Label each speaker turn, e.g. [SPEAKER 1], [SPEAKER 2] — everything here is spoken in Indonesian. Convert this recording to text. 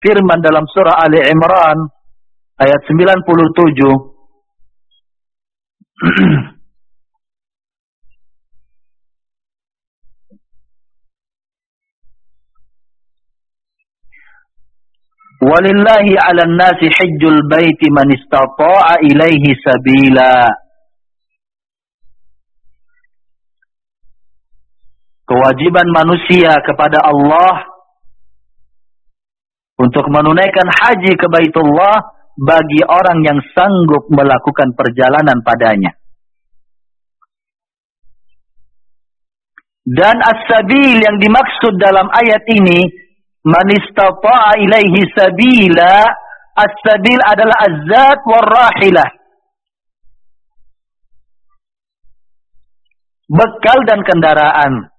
[SPEAKER 1] berfirman dalam surah Ali Imran ayat 97. Walillahi 'alan nasi hajjul baiti man istata'a ilaihi sabila. Kewajiban manusia kepada Allah untuk menunaikan haji ke Baitullah bagi orang yang sanggup melakukan perjalanan padanya. Dan as-sabil yang dimaksud dalam ayat ini, man istata'a ilaihi sabila, as-sabil adalah az-zat war-rahilah. Bekal dan kendaraan.